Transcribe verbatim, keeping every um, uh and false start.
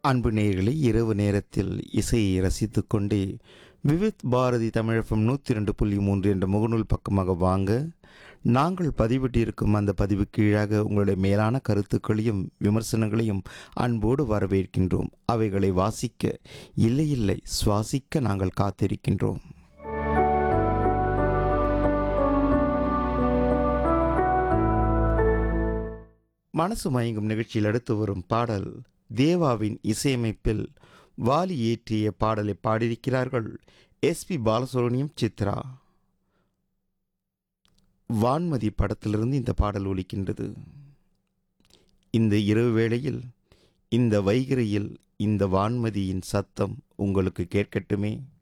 அன்பு நேயர்களே, இரவு நேரத்தில் இசையை ரசித்துக் கொண்டே விவித் பாரதி தமிழகம் நூற்றி ரெண்டு புள்ளி மூன்று என்ற முகநூல் பக்கமாக வாங்க. நாங்கள் பதிவிட்டிருக்கும் அந்த பதிவு கீழாக உங்களுடைய மேலான கருத்துக்களையும் விமர்சனங்களையும் அன்போடு வரவேற்கின்றோம். அவைகளை வாசிக்க, இல்லை இல்லை சுவாசிக்க நாங்கள் காத்திருக்கின்றோம். மனசு மயங்கும் நிகழ்ச்சியில் அடுத்து வரும் பாடல் தேவாவின் இசையமைப்பில் வாலி இயற்றிய பாடலை பாடியிருக்கிறார்கள் எஸ்பி பாலசுப்ரமணியம், சித்ரா. வான்மதி படத்திலிருந்து இந்த பாடல் ஒலிக்கின்றது. இந்த இரவு வேளையில் இந்த வைகரையில் இந்த வான்மதியின் சத்தம் உங்களுக்கு கேட்கட்டுமே.